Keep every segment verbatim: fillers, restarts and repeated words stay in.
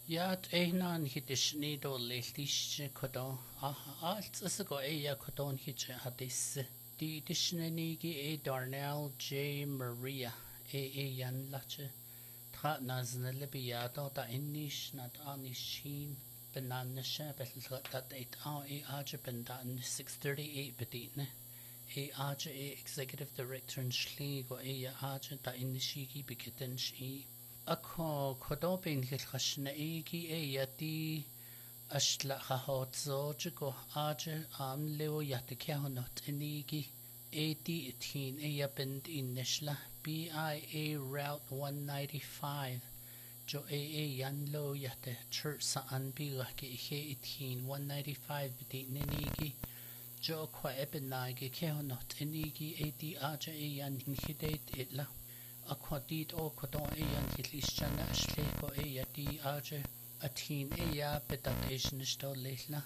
Yat einan hitish nido lehtish kodon. Ah, alt is go eya kodon hitch hadis. Di dishnenigi e Darnell J. Maria. E e yan lache. Tra naznele biado da inish nat anishin. Benanisha betel dat eight a e aja bendan six thirty-eight beditne. E aja e executive director in Schlie go eya aja da inishigi bikiten shi. Ako kodobin hilchashna igi e yati ashla hahotzo go aja am leo yati kehonot inigi eighty eighteen e yabind in nishla B I A Route one ninety-five jo e e yanlo yate church sa anbiga ki e eighteen one ninety-five bidi ninigi jo kwa ebinagi kehonot inigi eighty aja e yan hidate itla Aquadit o Kodon Ayan Hilishana Ashleko Aya di Aja Atin Aya Bedat Asianisto Lehla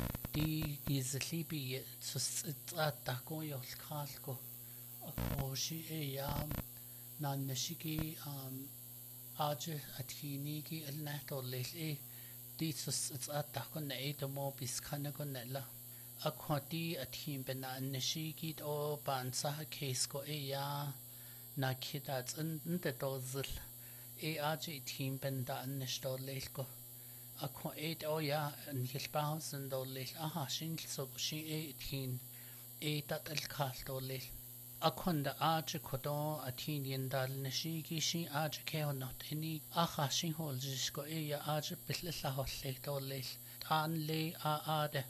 Di Gizlibi Susatako Yolkalko Akoshi Aya Nan Nashiki um Aja Atinigi Elnato Lehle Di Susatako Naedamo Biskanago Nella Aquadi Atin Bena Nashiki o Bansaha Kesko Aya na kidat in the dozil e aji team benda an nistolelko akwa eight oya and hilbaus and dolel aha shin so she eighteen e dat el kaldolel akonda aji kodo atin yendal nishigi shi aji keonot any aha shin holjisko e ya aji bitla holle dolel tan le a ade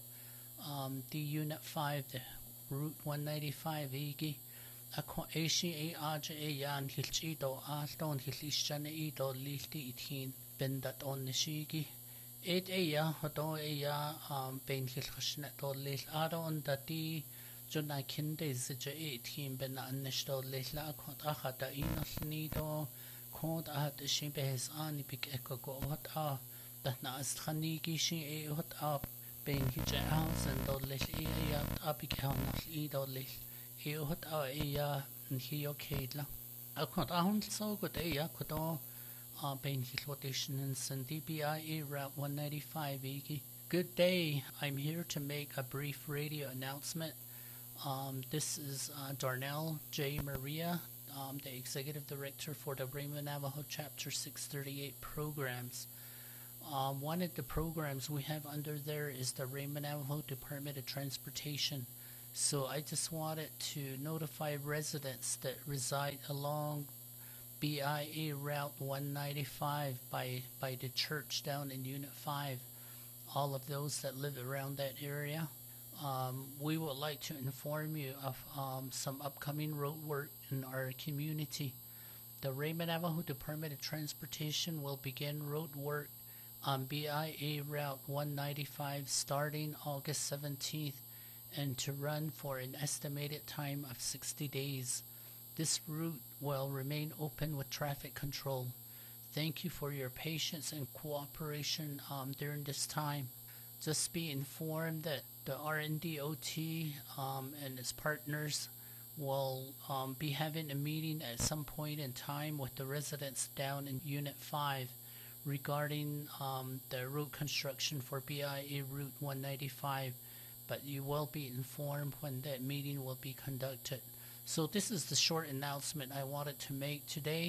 um the unit five the route one ninety-five egi Ako Ashi A Aja A Yan Hilchido Alton Hilishana Edo Lilti Itin Bendat on Nishigi. Eight A Ya Hodo A Ya um Ben Hilchashneto Lil Adon Dati Juna Kinde Zija eighteen Ben Anishto Lila Akot Ahata Inos Nido Code Ahat Shibes Ani Big Echo Go What Ah that Nastrhanigi Shi A Hot Up Ben Hija House and Dolil A Ya Abikam Edo Lil. Hot our aya and he okayla. I could own so good aya could all uh pain flotation and send D B I A Route one ninety-five Iggy. Good day. I'm here to make a brief radio announcement. Um this is uh, Darnell J. Maria, um the executive director for the Raymond Navajo Chapter six thirty-eight programs. Um one of the programs we have under there is the Raymond Navajo Department of Transportation. So I just wanted to notify residents that reside along B I A Route one ninety-five by, by the church down in Unit five, all of those that live around that area. Um, we would like to inform you of um, some upcoming road work in our community. The Raymond Navajo Department of Transportation will begin road work on B I A Route one ninety-five starting August seventeenth. And to run for an estimated time of sixty days. This route will remain open with traffic control. Thank you for your patience and cooperation um, during this time. Just be informed that the R N D O T um, and its partners will um, be having a meeting at some point in time with the residents down in Unit five regarding um, the road construction for B I A Route one ninety-five. But you will be informed when that meeting will be conducted. So this is the short announcement I wanted to make today.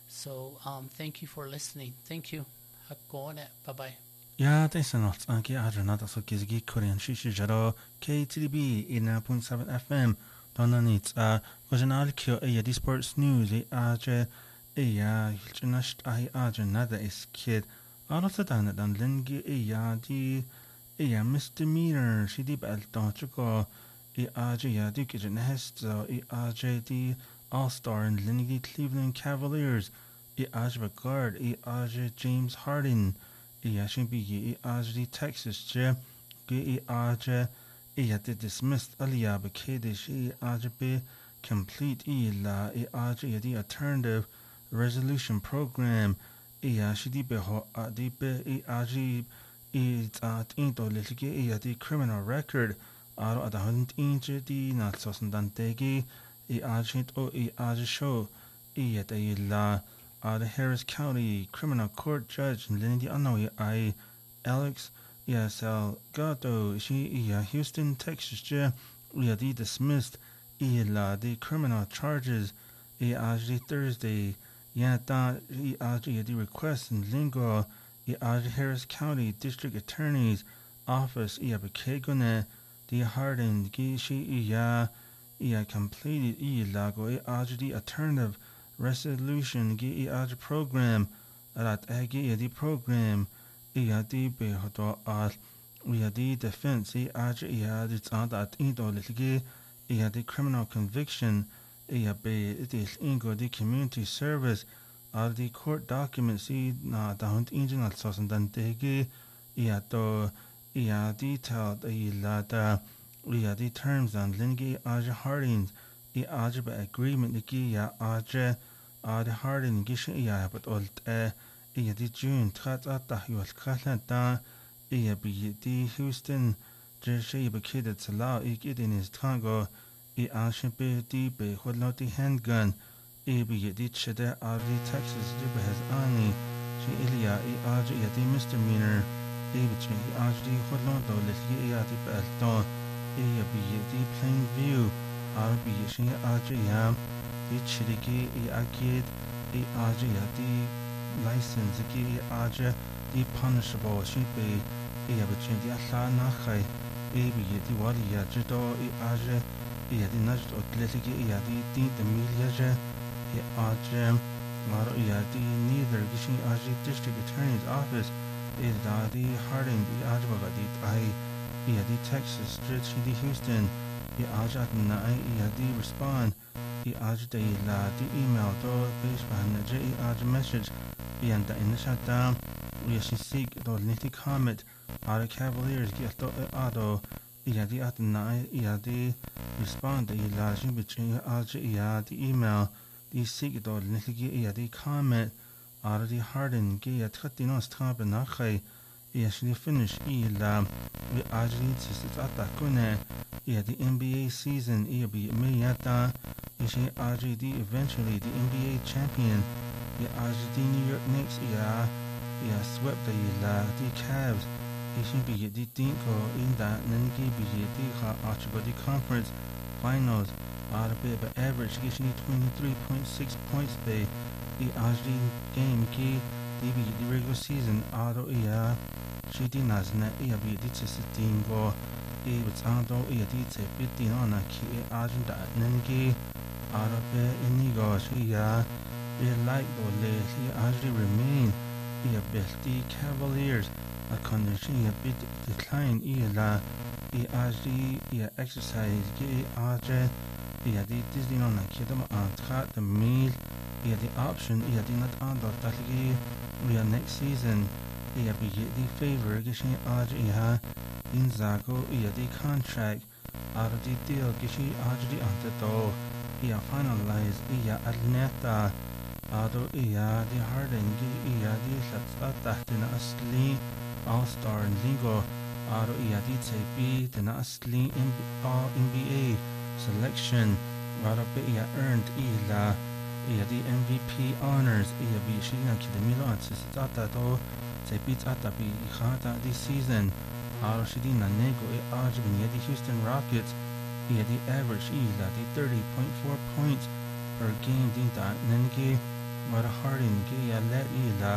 So um, thank you for listening. Thank you. Bye-bye. Ja, det är något som jag har något så kizgi Korean shishi jaro K T D B eighty-nine point seven F M. Donna needs a original kyo e di sports news e aje e ya hilchinasht ai aje nada is kid. Alota dan dan lingi e ya di Yeah, misdemeanor. She did Alton Chico. E R J Yadik is an Hester. E R J D All Star and Lindy Cleveland Cavaliers. E R J Guard. E R J James Harden. E R J B. E R J Texas. J. E R J. E R J dismissed Aliyah Bakedish. E R J B. Complete. E La. E R J D Alternative Resolution Program. E R J D. E R J. It's at into litigi at the criminal record. Aro at a hundred inch di Nalsos and Dantegi, e agent o e ag show, e at a la uh, the Harris County Criminal Court Judge Lindy Anoy I Alex yeah Salgado she yeah Houston, Texas je yeah the dismissed yeah the criminal charges yeah Thursday yeah that yeah the request in Lingo yeah Harris County District Attorney's Office yeah bekegone the hardened she yeah yeah completed yeah go yeah the alternative resolution gi a program rat agi the program ia di be hoto al ia di defense ia ia it's on that into ligi ia the criminal conviction ia be it is ingo the community service all the court documents i na down engine also and degi ia to ia detailed ia the ia the terms and lingi aj harding the algebra agreement ligi ia aj Uh, the Hardin Gisha yeah, but old uh, yeah, the June cut at the Hewell Catalan, yeah, be the Houston, Jersey, but kid it's allowed it in his tango, e ancient be deep, hold not the handgun, e be the cheddar out the Texas, Jibba has Annie, she Ilia, e arj, yeah, the misdemeanor, e between the arj, the hold not though, let's get yeah, the belt, e be the plain view, I'll be she arj, yeah. The chiriki i agid i aja the license ki i aja the punishable should be i abachin the asla nachai i bi the wali ya jito i aja i the najd otleti i the tin the milja i aja maro i the neither gishin aja district attorney's office is the Harding the aja bagadi I i the Texas street the Houston i aja na i the respond I aj de la the email to page behind the aj message beyond the initial down we should seek the nitty comment are Cavaliers get to ado I the at night I the respond the la between aj I the email the seek the nitty I the comment are the Hardin ge at thirty-nine stop na khai I should finish I la we aj it's at that kune I the N B A season I be me yata Ishi R G D eventually the N B A champion. Yeah, R G D New York Knicks. Yeah, yeah, swept the la the Cavs. Ishi be the dinko in that Nengi be the ha Archibald Conference Finals. R B but average Ishi twenty-three point six points by the R G D game key. The be the regular season. Ado yeah, she did not na yeah be the just dingo. It was ando yeah the fifteen on a key Argent Nengi. Arabe inigo siya like ole he actually remain the Belty Cavaliers a condition a bit decline ila I actually yeah exercise ge aje yeah the Disney on a kidam ant the meal yeah the option yeah the not on the talgi yeah next season yeah be the favor gishin aje yeah in zago yeah the contract out of the deal gishi aje ante to ia finalize ia Atlanta ado ia the Harding ia the sats tahtina asli all-star lingo ado ia the tb the asli all N B A selection ado ia earned ila ia the M V P honors ia bi shina kidemilo atsata to tb tsata bi khata this season ado shidina nego e ajbin the Houston Rockets Yeah, the average is that the thirty point four points per game din da Nengi Mara Harding Gia let ila